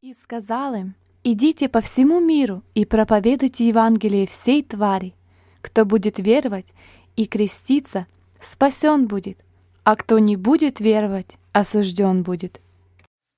И сказал им: «Идите по всему миру и проповедуйте Евангелие всей твари. Кто будет веровать и креститься, спасен будет, а кто не будет веровать, осужден будет».